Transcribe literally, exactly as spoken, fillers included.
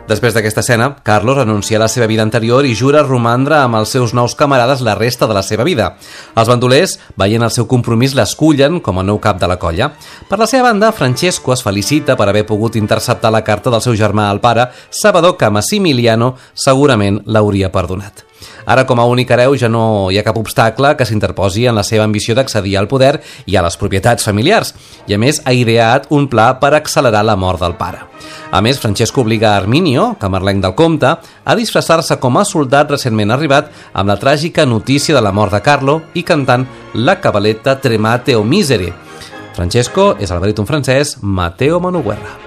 Després d'aquesta escena, Carlo renuncia a la seva vida anterior i jura romandre amb els seus nous camarades la resta de la seva vida. Els bandolers, veient el seu compromís, l'escullen com a nou cap de la colla. Per la seva banda, Francesco es felicita per haver pogut interceptar la carta del seu germà al pare, sabedor que Massimiliano segurament l'hauria perdonat. Ara, com a únic hereu, ja no hi ha cap obstacle que s'interposi en la seva ambició d'accedir al poder i a les propietats familiars, i a més ha ideat un pla per accelerar la mort del pare. A més, Francesco obliga a Arminio, camarlenc del comte, a disfressar-se com a soldat recentment arribat amb la tràgica notícia de la mort de Carlo i cantant la cabaletta Tremate o Misere. Francesco és el baríton francès Matteo Manuguerra.